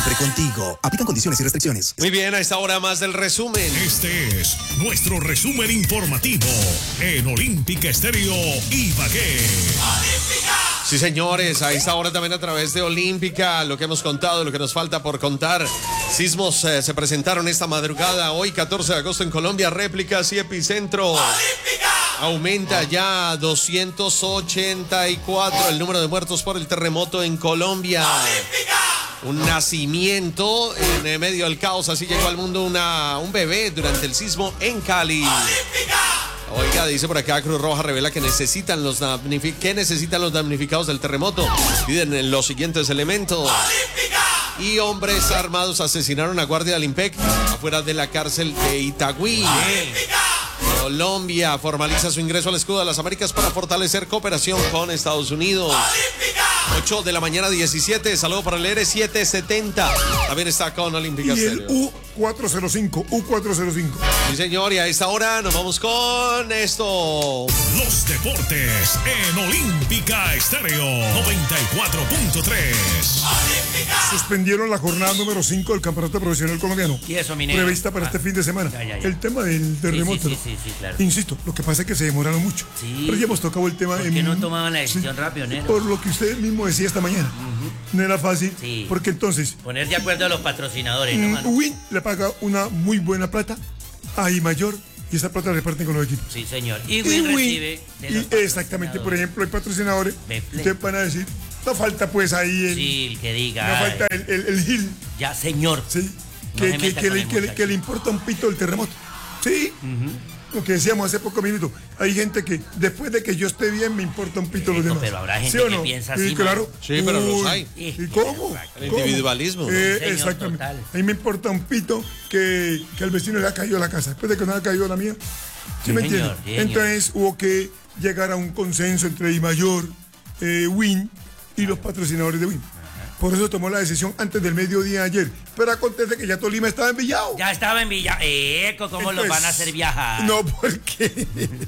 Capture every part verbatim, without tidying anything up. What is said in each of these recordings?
siempre contigo. Aplican condiciones y restricciones. Muy bien, a esta hora más del resumen. Este es nuestro resumen informativo en Olímpica Estéreo Ibagué. ¡Olímpica! Sí, señores, a esta hora también a través de Olímpica, lo que hemos contado, lo que nos falta por contar. Sismos eh, se presentaron esta madrugada, hoy catorce de agosto en Colombia, réplicas y epicentro. ¡Olímpica! Aumenta ya a doscientos ochenta y cuatro el número de muertos por el terremoto en Colombia. ¡Olímpica! Un nacimiento en medio del caos, así llegó al mundo una, un bebé durante el sismo en Cali. ¡Olímpica! Oiga, dice por acá Cruz Roja revela que necesitan los damnific- que necesitan los damnificados del terremoto. Piden los siguientes elementos. ¡Olímpica! Y hombres armados asesinaron a guardia del IMPEC afuera de la cárcel de Itagüí. ¡Olímpica! Colombia formaliza su ingreso al escudo de las Américas para fortalecer cooperación con Estados Unidos. ¡Olímpica! ocho de la mañana diecisiete, saludo para el R setecientos setenta. También está con Olímpica Y el Estéreo. U cuatrocientos cinco, U cuatrocientos cinco. Sí, señor, y a esta hora nos vamos con esto. Los deportes en Olímpica Estéreo noventa y cuatro punto tres. Suspendieron la jornada número cinco del Campeonato Profesional Colombiano. ¿Y eso, mi negro? Prevista para Ah, este fin de semana. ya, ya, ya. El tema del terremoto. Sí, sí, sí, sí, sí, claro. Insisto, lo que pasa es que se demoraron mucho. Sí. Pero ya hemos tocado el tema. ¿Por en- qué no tomaban la decisión sí, rápido, negro? Por lo que usted mismo decía esta mañana. No era fácil. Sí. Porque entonces, Poner de acuerdo a los patrocinadores, ¿no, mm, mano? Win le paga una muy buena plata a I Mayor y esa plata la reparten con los equipos. Sí, señor. Y Y Win Win- recibe de los y exactamente, por ejemplo, hay patrocinadores Betplay. que van a decir, no falta pues ahí el, Sí, el que diga. no ay, falta el, el, el Gil, Ya, señor. ¿sí? No que, se que, meta que con le, el que le- muchacho. que le importa un pito el terremoto. Sí, lo que decíamos hace pocos minutos. Hay gente que después de que yo esté bien me importa un pito los Chico, demás. pero habrá gente ¿Sí o que no? piensa Sí, así, claro. Sí, pero los Uy, hay. ¿Y cómo? El ¿Cómo? individualismo, ¿no? Eh, Señor, exactamente. total. A mí me importa un pito que, que al vecino le ha caído la casa después de que no le ha caído la mía. ¿Sí, Sí, me señor, entiendes? sí, señor. Entonces hubo que llegar a un consenso entre I Mayor, eh, Win y los patrocinadores de Win. Por eso tomó la decisión antes del mediodía de ayer. Pero acontece que ya Tolima estaba envillado. Ya estaba en Villa. Eco, ¿cómo los Entonces, van a hacer viajar? No, porque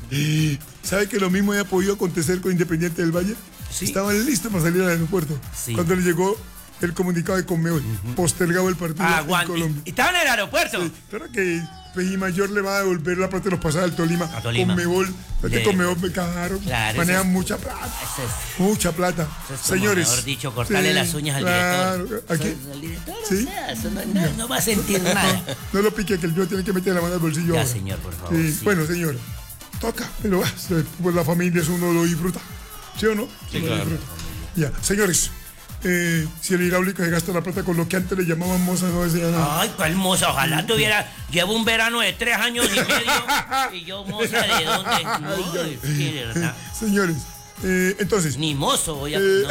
¿sabe que lo mismo había podido acontecer con Independiente del Valle? Sí. Estaban listos para salir al aeropuerto. Sí. Cuando le llegó el comunicado de Conmebol, postergado el partido en Aguante. Colombia. ¿Y estaban en el aeropuerto? Sí, pero que pues, I Mayor le va a devolver la plata de los pasajes al Tolima. A Tolima. Conmebol. Es que De- Conmebol me cagaron. Claro, Manejan eso es- mucha plata. Eso es- Mucha plata. eso es como, Señores. mejor dicho, cortarle sí, las uñas al claro, director. Aquí. Eso, el director, Sí. o sea, eso no, no- no va a sentir nada. No lo pique que el mío tiene que meter la mano al bolsillo. Ya, ahora. señor, por favor, Sí, sí. Bueno, señor. Toca. Pero pues la familia es uno lo disfruta. ¿Sí o no? Sí, Uno claro. disfruta. Ya, señores. Eh, si el hidráulico se gasta la plata con lo que antes le llamaban moza, no decía nada. Ay, cuál moza, ojalá tuviera. Llevo un verano de tres años y medio. Y yo, moza, ¿de dónde? No, es que de verdad. Señores, eh, entonces, Ni mozo voy a. Eh,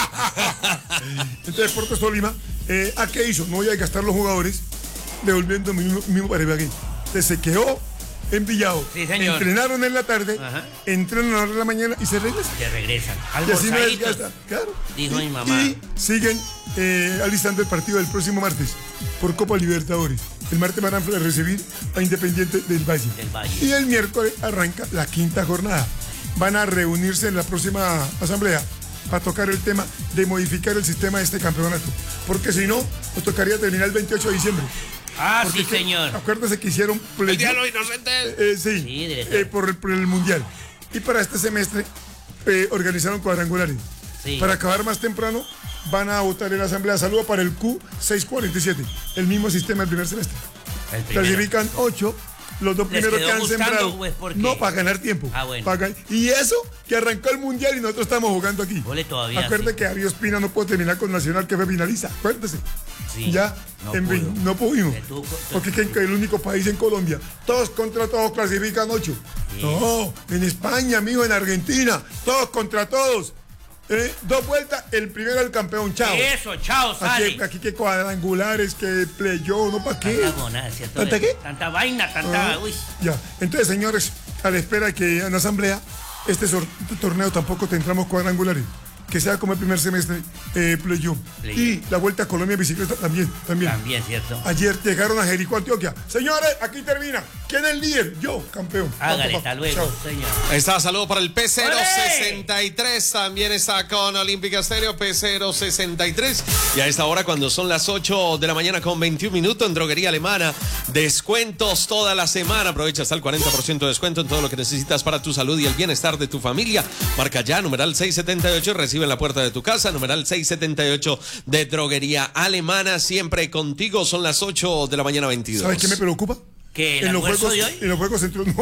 no. entonces Deportes Tolima, eh, ¿a qué hizo? No voy a gastar los jugadores devolviendo mismo, mismo para Ibagué. Entonces se quedó envillado. Sí, señor. Entrenaron en la tarde, Ajá. entrenan a la hora de la mañana y se regresan. Que regresan. Y así no Almorzaditos. desgastan, claro. Dijo y, mi mamá. Y siguen eh, alistando el partido del próximo martes por Copa Libertadores. El martes van a recibir a Independiente del Valle. Del Valle. Y el miércoles arranca la quinta jornada. Van a reunirse en la próxima asamblea para tocar el tema de modificar el sistema de este campeonato. Porque si no, nos tocaría terminar el veintiocho de diciembre. Ah, Porque sí, es que, señor. Acuérdese que hicieron El play- día de los inocentes. eh, sí, Sí, director. eh, por, el, por el Mundial. Y para este semestre eh, organizaron cuadrangulares. Sí. Para acabar más temprano, van a votar en la Asamblea de Salud para el Q seiscientos cuarenta y siete. El mismo sistema del primer semestre. El primero. Clasifican ocho. Los dos ¿Les primeros quedó que han gustando, sembrado. pues, por qué? No, para ganar tiempo. Ah, bueno. Para gan- y eso que arrancó el Mundial y nosotros estamos jugando aquí. Ole, todavía Acuérdate sí. que Darío Espina no pudo terminar con Nacional, que fue finalista. Acuérdese. Sí, Ya, no en fin, pudo. no pudimos. Le tuvo- Porque es que el único país en Colombia, todos contra todos clasifican ocho. No, en España, amigo, en Argentina, todos contra todos. Eh, dos vueltas, el primero el campeón, chao. Eso, chao, sale. Aquí, aquí que cuadrangulares, que play-off, ¿no? ¿Para qué? Tanta monada, ¿cierto? ¿Tanta qué? Tanta vaina, tanta. Ah, Uy. ya, entonces, señores, a la espera que en la asamblea, este, sor- este torneo tampoco tendremos cuadrangulares. que sea como el primer semestre, eh, playoff. Y la Vuelta a Colombia en bicicleta también, también. También, ¿cierto? Ayer llegaron a Jericó, Antioquia. Señores, aquí termina. ¿Quién es el líder? Yo, campeón. Hágale, hasta luego, Chao. señor. Ahí está, saludo para el P cero sesenta y tres. También está con Olímpica Estéreo, P cero sesenta y tres. Y a esta hora, cuando son las ocho de la mañana con veintiún minutos, en Droguería Alemana, descuentos toda la semana. Aprovecha hasta el cuarenta por ciento de descuento en todo lo que necesitas para tu salud y el bienestar de tu familia. Marca ya, numeral seiscientos setenta y ocho, recibe en la puerta de tu casa. Numeral seiscientos setenta y ocho de Droguería Alemana, siempre contigo. Son las ocho de la mañana veintidós. ¿Sabes qué me preocupa? ¿Qué, el en los almuerzo juegos, de hoy? En los Juegos Centro, no,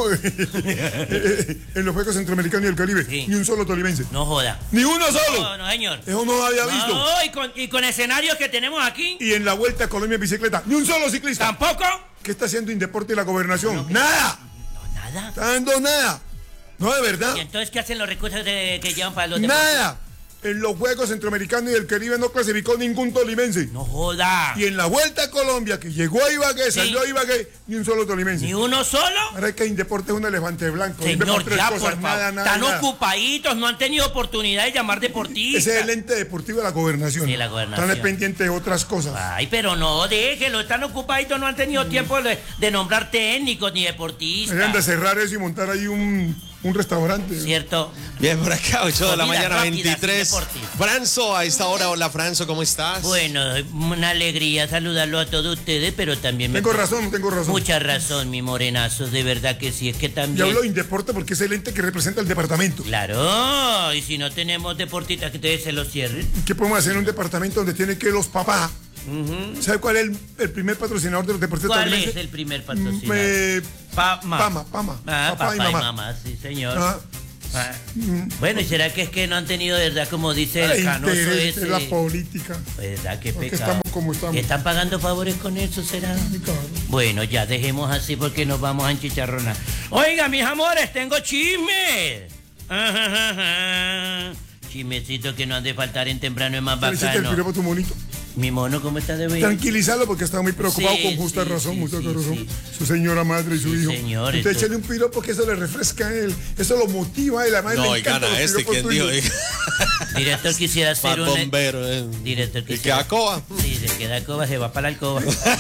en los Juegos Centroamericanos y del Caribe, Sí. ni un solo tolimense. No joda. ¡Ni uno solo! No, no, señor. Eso no lo había visto. No, y con, y con escenarios que tenemos aquí, Y en la Vuelta a Colombia en bicicleta, ni un solo ciclista. tampoco. ¿Qué está haciendo Indeporte y la Gobernación? ¡Nada! No, nada. Está dando nada. No, de verdad. ¿Y entonces qué hacen los recursos de- que llevan para los demás? Nada. En los Juegos Centroamericanos y del Caribe no clasificó ningún tolimense. No joda. Y en la Vuelta a Colombia, que llegó a Ibagué, Sí. salió a Ibagué, ni un solo tolimense. ¿Ni uno solo? Ahora es que Indeporte es un elefante blanco. Ahí vemos Señor, tres ya, cosas, por favor. nada, nada, Están nada. ocupaditos, no han tenido oportunidad de llamar deportistas. Ese es el ente deportivo de la Gobernación. Sí, la Gobernación. Están pendientes de otras cosas. Ay, pero no, déjelo, están ocupaditos, no han tenido tiempo de, de nombrar técnicos ni deportistas. Deberían de cerrar eso y montar ahí un, un restaurante. ¿Cierto? Bien, por acá, ocho de la Comida mañana, rápida, sin veintitrés. deporte. Franzo, a esta hora. Hola, Franzo, ¿cómo estás? Bueno, una alegría saludarlo a todos ustedes, pero también me... Tengo razón, tengo razón. Mucha razón, mi morenazo, de verdad que sí, es que Y también... hablo de Indeporte porque es el ente que representa el departamento. Claro, y si no tenemos deportistas, que ustedes se los cierren. ¿Qué podemos hacer en un departamento donde tiene que los papás? ¿Sabe cuál es el, el primer patrocinador de los deportes ¿Cuál tolimenses? es el primer patrocinador? Eh, Pama. Pama, Pama. Ah, Papá y mamá. mamá, sí, señor. Ah, Ah. Bueno, ¿y será que es que no han tenido, de verdad, como dice el el canoso interés ese? de la política. ¿Verdad? Qué Porque pecado. estamos como estamos. ¿Están pagando favores con eso, será? Sí, claro. Bueno, ya dejemos así porque nos vamos a enchicharronar. Oiga, mis amores, tengo chismes. Ajá, ajá, ajá. Chismecito que no han de faltar en temprano es más ¿Le hiciste el bacano. piropo a tu monito? Mi mono, ¿cómo está de bien? Tranquilízalo porque está muy preocupado Sí, con justa sí, razón, sí, justa sí, razón. sí. Su señora madre y su Sí, hijo. señor, Usted esto- échale un piropo que eso le refresca a él. Eso lo motiva a él. Además, No, le y gana encantan los este, piropos ¿quién dijo? tuyos. Director quisiera hacer Más un... bombero, eh. Director ¿Y quisiera... queda coba? Sí, se queda coba, se va para la alcoba.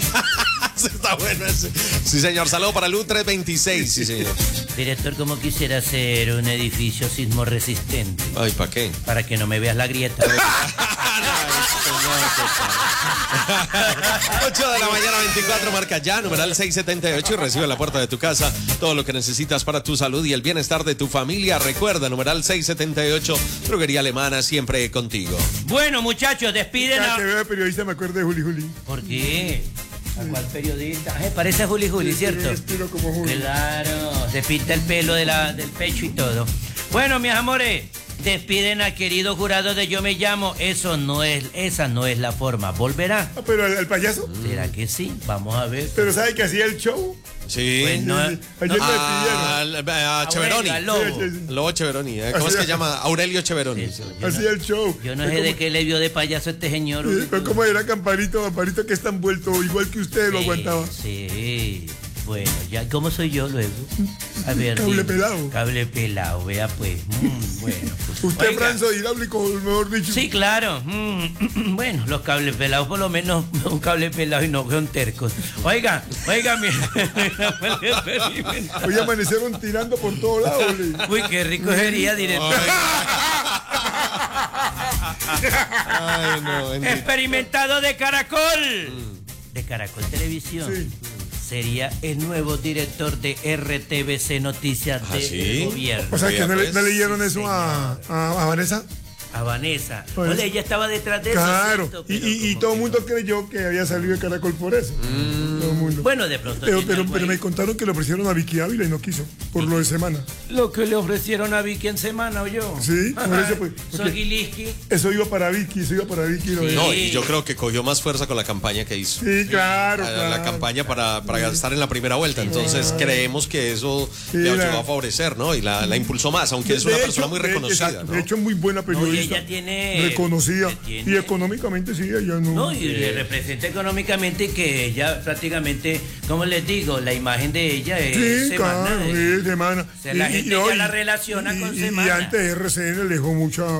Está bueno ese. Sí, señor. Saludo para el U trescientos veintiséis. Sí, señor. Director, ¿cómo quisiera hacer un edificio sismo resistente? Ay, ¿para qué? Para que no me veas la grieta. ocho de la mañana, veinticuatro, marca ya, numeral seiscientos setenta y ocho y recibe en la puerta de tu casa todo lo que necesitas para tu salud y el bienestar de tu familia. Recuerda, numeral seiscientos setenta y ocho, Droguería Alemana, siempre contigo. Bueno, muchachos, despiden Cada que a... veo de periodista me acuerdo de Juli Juli. ¿Por qué? ¿A cuál periodista? Ay, parece a Juli Juli, ¿cierto? Yo estilo como Juli. Claro, se pinta el pelo de la, del pecho y todo. Bueno, mis amores, despiden al querido jurado de Yo Me Llamo. Eso no es, esa no es la forma. ¿Volverá? Ah, pero el, el payaso. ¿Será que sí? Vamos a ver. Pero ¿sabe que hacía el show? Sí. Pues no- Ayer me pidieron. Ah, al- a Cheveroni. Aurelio, al lobo. Sí, sí, sí. Lobo Cheveroni. ¿eh? ¿Cómo es que se llama? Aurelio Cheveroni. Eso, yo, Hacía no, el show. yo no Fue sé de como- qué le vio de payaso este señor. Sí, fue como era Campanito, Campanito que está envuelto igual que usted lo Sí, aguantaba. Sí. Bueno, ya, ¿cómo soy yo luego? A ver. Cable dime. pelado. Cable pelado, vea pues. Mm, bueno. Usted, Oiga, Franzo, hidráulico, mejor dicho. Sí, claro. Mm, bueno, los cables pelados, por lo menos un cable pelado y no son tercos. Oiga, oiga, mi. Hoy amanecieron tirando por todos lados. le- Uy, qué rico sería, director. Ay, no, bendito. Experimentado de Caracol. De Caracol Televisión. Sí. Sería el nuevo director de R T V C Noticias ¿Ah, de sí? Gobierno. O sea, que Oiga, no, le, pues, no leyeron sí, eso a, a, a Vanessa. A Vanessa. Pues, Oye, ella estaba detrás de eso. Claro. ¿cierto? Y, Pero y, y como todo el que mundo no. creyó que había salido de Caracol por eso. Todo el mundo. Bueno, de pronto. pero, tiene pero, algo pero ahí. me contaron que le ofrecieron a Vicky Ávila y no quiso. Por lo de semana. Lo que le ofrecieron a Vicky en semana, ¿o yo? Sí, por eso, pues, Soy porque- Giliski. Eso iba para Vicky, eso iba para Vicky. lo de- No, y yo creo que cogió más fuerza con la campaña que hizo. Sí, claro, La, claro. la campaña para, para estar en la primera vuelta. Entonces creemos que eso Sí, le la- ayudó a favorecer, ¿no? Y la, la impulsó más, aunque es De una hecho, persona muy de- reconocida, exacto, ¿no? De hecho, muy buena No, y periodista. ella tiene. Reconocida. tiene- Y económicamente sí, ella no. No, y le representa económicamente que ella prácticamente, como les digo, la imagen de ella es Sí, semana. claro, de- sí, semana. O sea, la gente ya la relaciona y- con y- Semana. Y antes R C N le dejó mucha,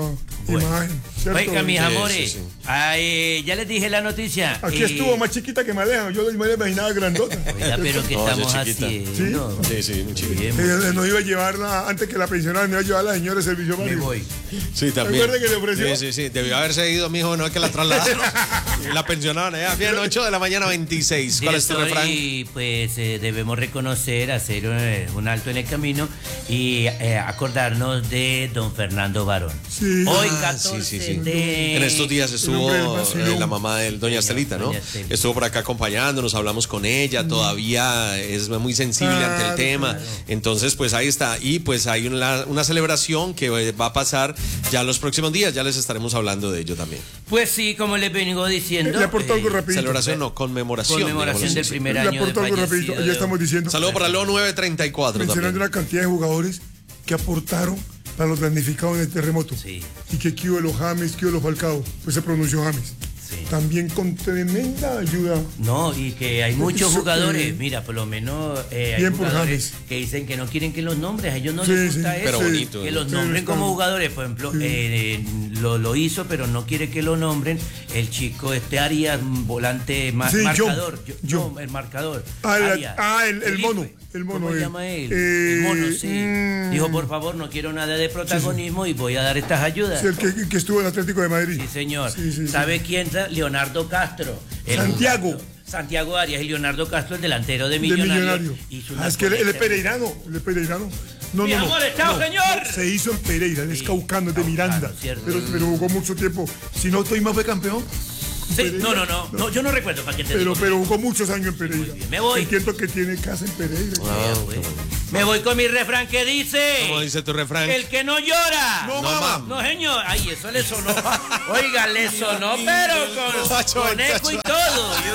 Bueno. imagen. ¿cierto? Oiga, mis Sí, amores, sí, sí. ay, ya les dije la noticia. Aquí eh, estuvo más chiquita que Maleja. Yo me la imaginaba grandota. Oiga, pero ¿qué No, estamos ella es chiquita. haciendo? Sí, sí, muy chiquito. Bien, Ella no iba a llevarla, antes que la pensionara, no iba a llevar a la señora de servicio me básico. voy. Sí, también. ¿Recuerda que le ofreció? Sí, sí, sí. Debió haberse ido, mijo, no es que la trasladaron. Y la pensionaron. Ya, bien, ocho de la mañana, veintiséis. ¿Cuál es tu refrán? Y pues eh, debemos reconocer, hacer eh, un alto en el camino y eh, acordarnos de don Fernando Barón. Sí. Hoy Ah, catorce sí, sí, sí. de... En estos días estuvo hombre del vacilón. eh, la mamá de doña Estelita, ¿no? Doña Estelita. Estuvo por acá acompañándonos, hablamos con ella, todavía es muy sensible Claro, ante el tema. claro. Entonces, pues ahí está. Y pues hay una, una celebración que eh, va a pasar ya los próximos días, ya les estaremos hablando de ello también. Pues sí, como les vengo diciendo... Le aportó algo eh, rapidito. Celebración no, conmemoración. Conmemoración digámoslo del así. primer Le año de aporto algo rapidito. fallecido Ya estamos diciendo. Saludo para Leo nueve treinta y cuatro Mencionando también. una cantidad de jugadores que aportaron para los damnificados en el terremoto. Sí. Y que Kio de los James, Kio de los Falcao, pues se pronunció James. Sí. También con tremenda ayuda. No, y que hay muchos Eso, jugadores, eh, mira, por lo menos eh, hay bien por jugadores James. que dicen que no quieren que los nombres, a ellos no Sí, les sí, gusta eso, pero bonito, que ¿no? los Sí, nombren está como bien. jugadores, por ejemplo, Sí. eh, lo, lo hizo, pero no quiere que lo nombren, el chico este Arias, volante ma- Sí, John, marcador, yo- John. no, el marcador, Ah, el- Arias. ah, el- el Felipe. mono, el mono, ¿Cómo se eh. llama él? Eh, el mono, sí. mm. Dijo, por favor, no quiero nada de protagonismo y voy a dar estas ayudas. Sí, el que, que estuvo en Atlético de Madrid. Sí, señor. Sí, sí, sí. ¿Sabe quién? tra- Leonardo Castro. el Santiago. jugador. Santiago Arias y Leonardo Castro, el delantero de De Millonario. millonario. hizo Ah, una es que él, él es colecta- pereirano. Él es pereirano. No, Mis no, no. amores, chao, no, señor. no, se hizo en Pereira, él es Sí, caucano, es de caucano, Miranda. cierto. Pero, pero jugó mucho tiempo. Si no estoy más fue campeón. Sí, no, no, no, no, yo no recuerdo para qué te Pero, digo. pero jugó muchos años en Pereira. bien, me voy. Entiendo que tiene casa en Pereira. Ah, Pues, me voy con mi refrán que dice. ¿Cómo dice tu refrán? El que no llora. No, No, mamá. mam. No, señor. Ay, eso le sonó. Oiga, le sonó, pero con, Cacho, con eco y cacho. todo.